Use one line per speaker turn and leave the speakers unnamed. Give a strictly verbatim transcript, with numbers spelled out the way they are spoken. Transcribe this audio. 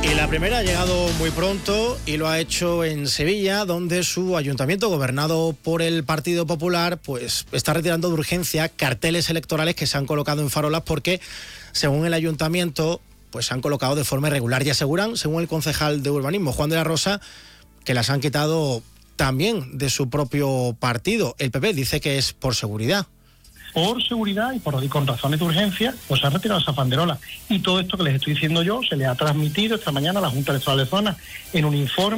Y la primera ha llegado muy pronto y lo ha hecho en Sevilla, donde su ayuntamiento, gobernado por el Partido Popular, pues está retirando de urgencia carteles electorales que se han colocado en farolas porque, según el ayuntamiento, pues se han colocado de forma irregular y aseguran, según el concejal de urbanismo, Juan de la Rosa, que las han quitado también de su propio partido. El P P dice que es por seguridad.
Por seguridad y por y con razones de urgencia, pues se ha retirado esa banderola. Y todo esto que les estoy diciendo yo se le ha transmitido esta mañana a la Junta Electoral de Zona en un informe